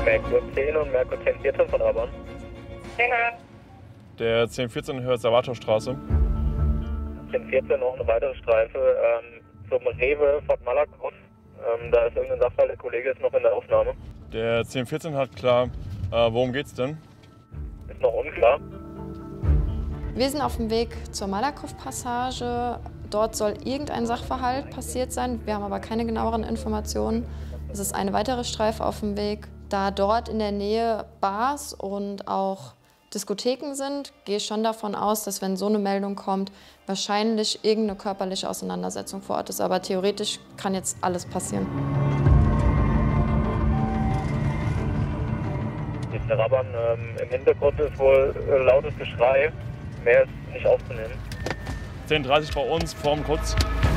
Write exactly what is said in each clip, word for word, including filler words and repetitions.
Merkur zehn und Merkur zehn vierzehn von Rabern. Der zehn vierzehn hört Salvatorstraße. zehn vierzehn noch eine weitere Streife ähm, zum Rewe Fort Malakoff. Ähm, da ist irgendein Sachverhalt, der Kollege ist noch in der Aufnahme. Der zehn vierzehn hat klar. Äh, worum geht's denn? Ist noch unklar. Wir sind auf dem Weg zur Malakoff-Passage. Dort soll irgendein Sachverhalt passiert sein. Wir haben aber keine genaueren Informationen. Es ist eine weitere Streife auf dem Weg. Da dort in der Nähe Bars und auch Diskotheken sind, gehe ich schon davon aus, dass wenn so eine Meldung kommt, wahrscheinlich irgendeine körperliche Auseinandersetzung vor Ort ist. Aber theoretisch kann jetzt alles passieren. Der Rabern ähm, im Hintergrund ist wohl äh, lautes Geschrei. Mehr ist nicht aufzunehmen. zehn dreißig bei uns, vorm Kutz.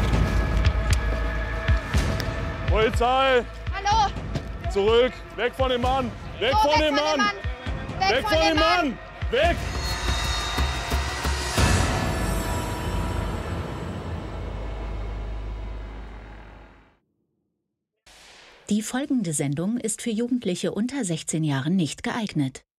Polizei! Hallo! Zurück! Weg von dem Mann! Weg Oh, von weg dem von dem Mann! Mann! Weg, Weg von, von dem Mann! Mann! Weg! Die folgende Sendung ist für Jugendliche unter sechzehn Jahren nicht geeignet.